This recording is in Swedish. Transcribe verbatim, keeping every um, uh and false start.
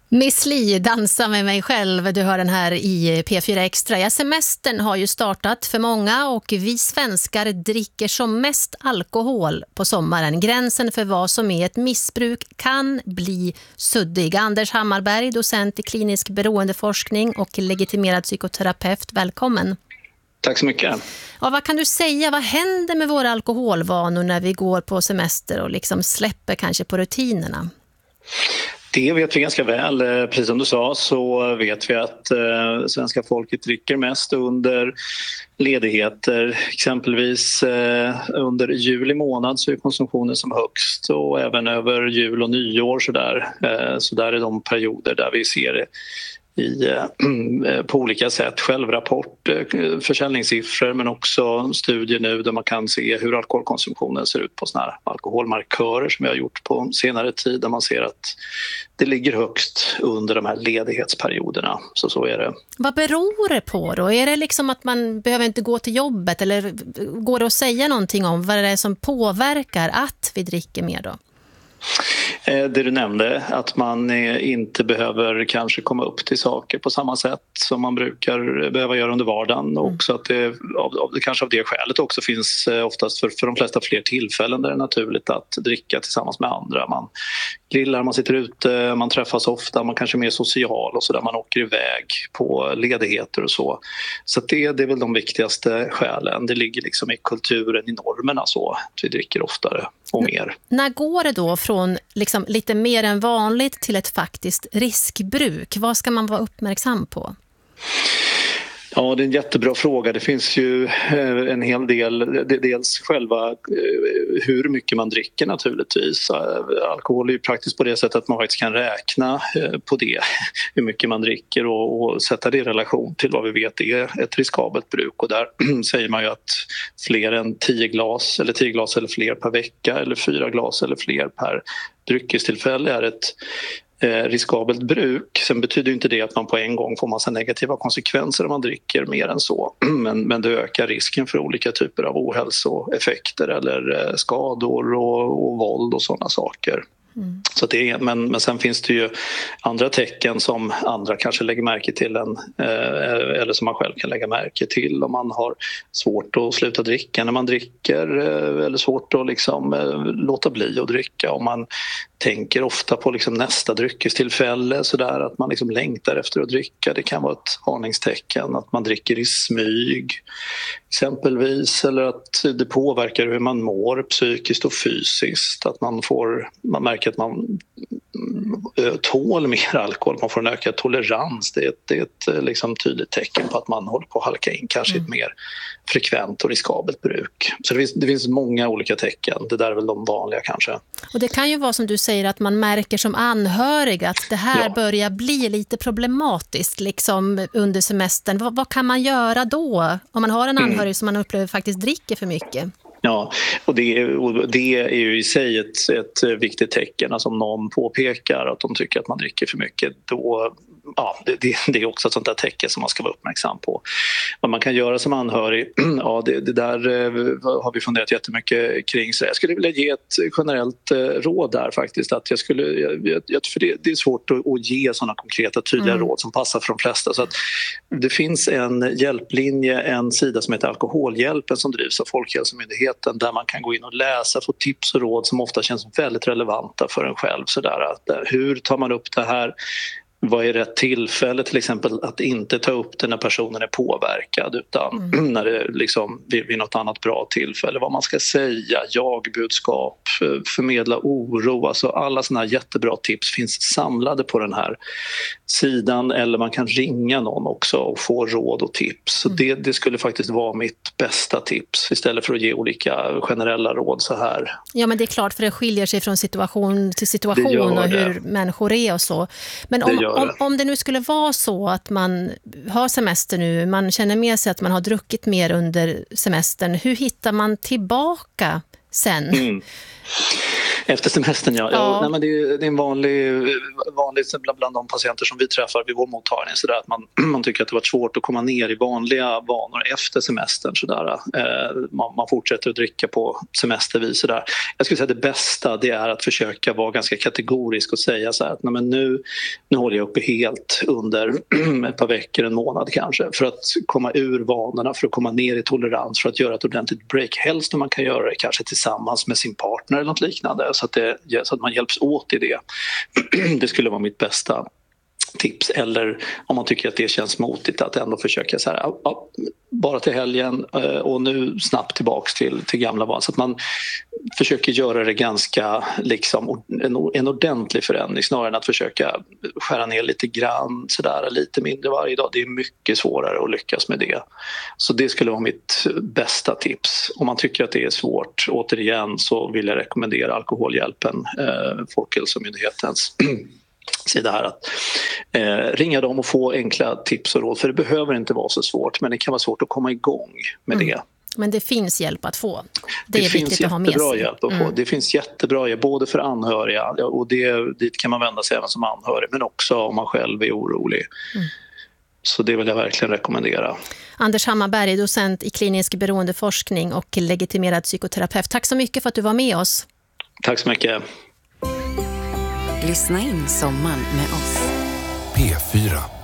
Miss Li, dansa med mig själv. Du hör den här i P fyra Extra. Ja, semestern har ju startat för många och vi svenskar dricker som mest alkohol på sommaren. Gränsen för vad som är ett missbruk kan bli suddig. Anders Hammarberg, docent i klinisk beroendeforskning och legitimerad psykoterapeut. Välkommen. Tack så mycket. Ja, vad kan du säga? Vad händer med våra alkoholvanor när vi går på semester och liksom släpper kanske på rutinerna? Det vet vi ganska väl. Precis som du sa så vet vi att eh, svenska folket dricker mest under ledigheter. Exempelvis eh, under juli månad så är konsumtionen som högst och även över jul och nyår så där. Eh, så där är de perioder där vi ser det i, på olika sätt. Självrapport, försäljningssiffror men också studier nu där man kan se hur alkoholkonsumtionen ser ut på såna här alkoholmarkörer som vi har gjort på senare tid där man ser att det ligger högst under de här ledighetsperioderna. Så så är det. Vad beror det på då? Är det liksom att man behöver inte gå till jobbet eller går det att säga någonting om vad det är som påverkar att vi dricker mer då? Det du nämnde, att man inte behöver kanske komma upp till saker på samma sätt som man brukar behöva göra under vardagen och också att det av, kanske av det skälet också finns oftast för, för de flesta fler tillfällen där det är naturligt att dricka tillsammans med andra. Man grillar, man sitter ute, man träffas ofta, man kanske är mer social och så där man åker iväg på ledigheter och så. Så det, det är väl de viktigaste skälen. Det ligger liksom i kulturen, i normerna så att vi dricker oftare och mer. N- när går det då från liksom lite mer än vanligt till ett faktiskt riskbruk? Vad ska man vara uppmärksam på? Ja, det är en jättebra fråga. Det finns ju en hel del, dels själva hur mycket man dricker naturligtvis. Alkohol är ju praktiskt på det sättet att man faktiskt kan räkna på det, hur mycket man dricker och, och sätta det i relation till vad vi vet är ett riskabelt bruk. Och där säger man ju att fler än tio glas eller tio glas eller fler per vecka eller fyra glas eller fler per dryckestillfälle är ett riskabelt bruk. Sen betyder inte det att man på en gång får massa negativa konsekvenser om man dricker mer än så. Men, men det ökar risken för olika typer av ohälsoeffekter eller skador och, och våld och sådana saker. Mm. Så det är, men, men sen finns det ju andra tecken som andra kanske lägger märke till en, eh, eller som man själv kan lägga märke till om man har svårt att sluta dricka när man dricker eh, eller svårt att liksom, eh, låta bli att dricka om man tänker ofta på liksom nästa dryckestillfälle så där att man liksom längtar efter att dricka. Det kan vara ett varningstecken att man dricker i smyg exempelvis eller att det påverkar hur man mår psykiskt och fysiskt. Att man, får, man märker att man tål mer alkohol, man får en ökad tolerans. Det är ett, det är ett liksom tydligt tecken på att man håller på att halka in kanske mm. ett mer frekvent och riskabelt bruk. Så det finns, det finns många olika tecken. Det där är väl de vanliga kanske. Och det kan ju vara som du säger att man märker som anhörig att det här ja. börjar bli lite problematiskt liksom under semestern. Vad, vad kan man göra då om man har en anhörig mm. som man upplever faktiskt dricker för mycket? Ja, och det, och det är ju i sig ett, ett viktigt tecken. Alltså om någon påpekar att de tycker att man dricker för mycket, då ja, det, det är också ett sånt där tecken som man ska vara uppmärksam på. Vad man kan göra som anhörig, ja, det, det där har vi funderat jättemycket kring. Så jag skulle vilja ge ett generellt råd där faktiskt. Att jag skulle, jag, för det, det är svårt att, att ge sådana konkreta, tydliga mm. råd som passar för de flesta. Så att det finns en hjälplinje, en sida som heter Alkoholhjälpen som drivs av Folkhälsomyndigheten där man kan gå in och läsa, få tips och råd som ofta känns väldigt relevanta för en själv. Så där, att, hur tar man upp det här? Vad är rätt tillfälle till exempel att inte ta upp det när personen är påverkad utan mm. när det liksom vid, vid något annat bra tillfälle. Vad man ska säga, jagbudskap, förmedla oro. Alltså alla såna här jättebra tips finns samlade på den här sidan eller man kan ringa någon också och få råd och tips. Så det, det skulle faktiskt vara mitt bästa tips istället för att ge olika generella råd så här. Ja, men det är klart för det skiljer sig från situation till situation och hur det. människor är och så. Men om, om, om det nu skulle vara så att man har semester nu, man känner med sig att man har druckit mer under semestern, hur hittar man tillbaka sen. Mm. Efter semestern, ja. ja. ja. Nej, men det, är, det är en vanlig, vanlig bland, bland de patienter som vi träffar vid vår mottagning. Så där, att man, man tycker att det var svårt att komma ner i vanliga vanor efter semestern. Så där. Eh, man, man fortsätter att dricka på semestervis. Så där. Jag skulle säga att det bästa det är att försöka vara ganska kategorisk och säga så här att nej, men nu, nu håller jag uppe helt under ett par veckor, en månad kanske. För att komma ur vanorna, för att komma ner i tolerans, för att göra ett ordentligt break. Helst om man kan göra det kanske tillsammans med sin partner eller något liknande. Så att, det, så att man hjälps åt i det. Det skulle vara mitt bästa tips. Eller om man tycker att det känns motigt att ändå försöka så här, ja, bara till helgen och nu snabbt tillbaks till, till gamla vanor. Så att man försöker göra det ganska liksom, en, en ordentlig förändring snarare än att försöka skära ner lite grann, så där, lite mindre varje dag. Det är mycket svårare att lyckas med det. Så det skulle vara mitt bästa tips. Om man tycker att det är svårt, återigen, så vill jag rekommendera Alkoholhjälpen, eh, Folkhälsomyndighetens sida här, att eh, ringa dem och få enkla tips och råd, för det behöver inte vara så svårt, men det kan vara svårt att komma igång med mm. det. Men det finns hjälp att få. Det, det är viktigt att ha med sig. Hjälp att få. Mm. Det finns jättebra hjälp både för anhöriga, och det, dit kan man vända sig även som anhörig, men också om man själv är orolig. Mm. Så det vill jag verkligen rekommendera. Anders Hammarberg, docent i klinisk beroendeforskning och legitimerad psykoterapeut. Tack så mycket för att du var med oss. Tack så mycket. Lyssna in sommaren med oss. P fyra.